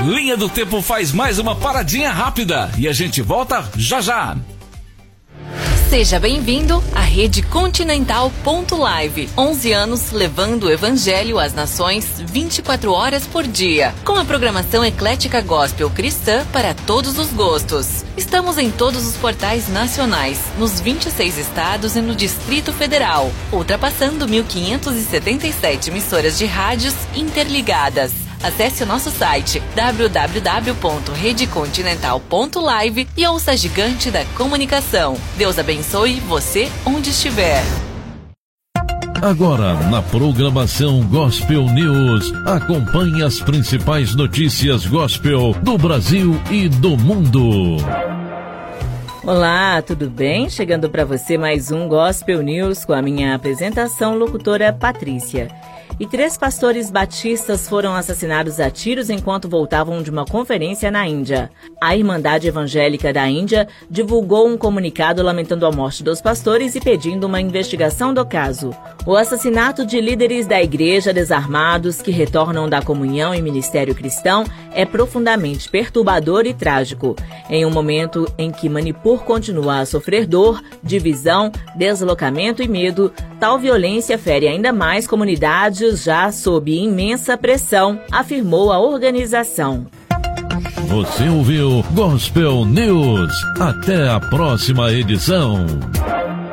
Linha do Tempo faz mais uma paradinha rápida e a gente volta já já. Seja bem-vindo à Rede Continental Live. 11 anos levando o Evangelho às nações 24 horas por dia. Com a programação eclética gospel cristã para todos os gostos. Estamos em todos os portais nacionais, nos 26 estados e no Distrito Federal, ultrapassando 1.577 emissoras de rádios interligadas. Acesse o nosso site www.redecontinental.live e ouça a gigante da comunicação. Deus abençoe você onde estiver. Agora, na programação Gospel News, acompanhe as principais notícias gospel do Brasil e do mundo. Olá, tudo bem? Chegando para você mais um Gospel News com a minha apresentação, locutora Patrícia. E 3 pastores batistas foram assassinados a tiros enquanto voltavam de uma conferência na Índia. A Irmandade Evangélica da Índia divulgou um comunicado lamentando a morte dos pastores e pedindo uma investigação do caso. O assassinato de líderes da igreja desarmados que retornam da comunhão e ministério cristão é profundamente perturbador e trágico. Em um momento em que Manipur continua a sofrer dor, divisão, deslocamento e medo, tal violência fere ainda mais comunidades já sob imensa pressão, afirmou a organização. Você ouviu Gospel News. Até a próxima edição.